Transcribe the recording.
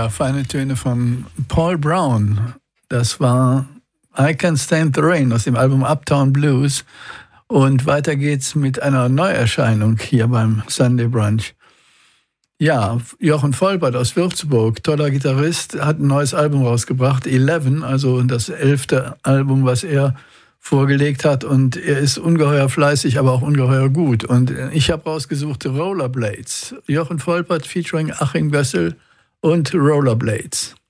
Ja, feine Töne von Paul Brown. Das war I Can't Stand the Rain aus dem Album Uptown Blues. Und weiter geht's mit einer Neuerscheinung hier beim Sunday Brunch. Ja, Jochen Volpert aus Würzburg, toller Gitarrist, hat ein neues Album rausgebracht, 11, also das 11. Album, was er vorgelegt hat. Und er ist ungeheuer fleißig, aber auch ungeheuer gut. Und ich habe rausgesucht Rollerblades. Jochen Volpert featuring Achim Gössel und Rollerblades.